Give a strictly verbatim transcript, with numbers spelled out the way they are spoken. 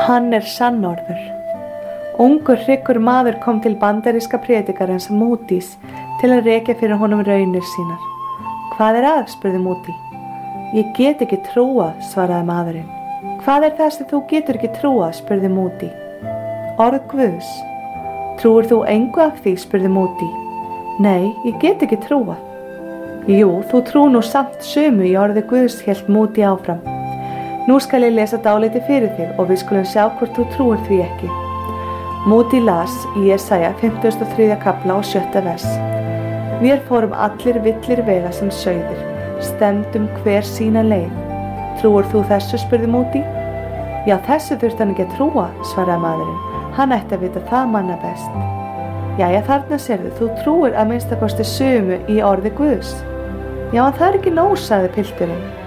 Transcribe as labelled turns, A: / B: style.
A: Hann er sannorður. Ungur hryggur maður kom til bandaríska prédikarans Moody's til að rekja fyrir honum raunir sínar. Hvað er að, spurði Moody. Ég get ekki trúað, svaraði maðurinn. Hvað er það sem þú getur ekki trúað, spurði Moody. Orð Guðs. Trúir þú engu af því, spurði Moody. Nei, ég get ekki trúað. Jú, þú trú nú samt sumu í orði Guðs, hélt Moody áfram. Nú skal ég lesa dálítið fyrir þig og við skulum sjá hvort þú trúir því ekki. Moody las í Jesaja fimmtugasta og þriðja kafla og sjötta vers. Vér fórum allir villir vega sem sauðir, stefndum hver sína leið. Trúir þú þessu, spurði Moody. Já, þessu þurfti hann ekki að trúa, svaraði maðurinn. Hann ætti að vita það manna best. Jæja, þarna sérðu, þú trúir að minnsta kosti sumu í orði Guðs. Já, en það er ekki nóg, sagði pilturinn.